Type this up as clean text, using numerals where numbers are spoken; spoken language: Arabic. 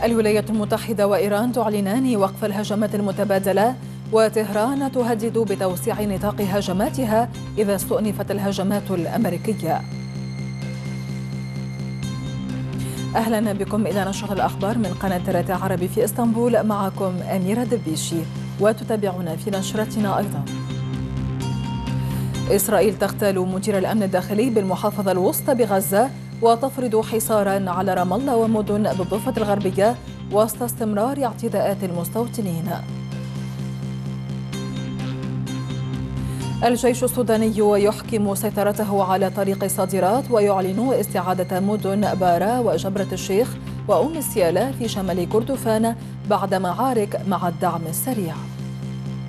الولايات المتحدة وإيران تعلنان وقف الهجمات المتبادلة، وطهران تهدد بتوسيع نطاق هجماتها إذا استؤنفت الهجمات الأمريكية. أهلا بكم إلى نشرة الأخبار من قناة 3 عربي في إسطنبول، معكم أميرة دبيشي، وتتابعنا في نشرتنا أيضا. إسرائيل تغتال مدير الأمن الداخلي بالمحافظة الوسطى بغزة، وتفرض حصارا على رام الله ومدن بالضفة الغربية وسط استمرار اعتداءات المستوطنين. الجيش السوداني يحكم سيطرته على طريق الصادرات، ويعلن استعادة مدن بارا وجبرة الشيخ وأم السيالة في شمال كردفان بعد معارك مع الدعم السريع.